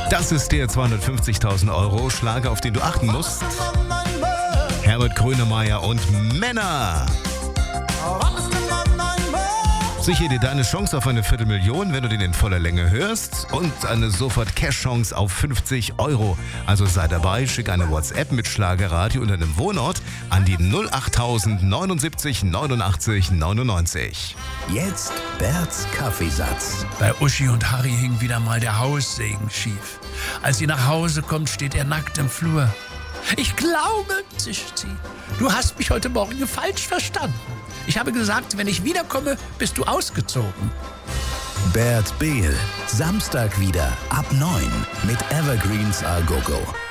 Das ist der 250.000 Euro Schlager, auf den du achten musst. Herbert Grönemeyer und Männer. Sichere dir deine Chance auf eine Viertelmillion, wenn du den in voller Länge hörst, und eine Sofort-Cash-Chance auf 50 Euro. Also sei dabei, schick eine WhatsApp mit Schlagerradio und deinem Wohnort an die 08000 79 89 99. Jetzt Berts Kaffeesatz. Bei Uschi und Harry hing wieder mal der Haussegen schief. Als sie nach Hause kommt, steht er nackt im Flur. Ich glaube, zischt sie, du hast mich heute Morgen falsch verstanden. Ich habe gesagt, wenn ich wiederkomme, bist du ausgezogen. Bert Behl, Samstag wieder ab 9 mit Evergreens A Go Go.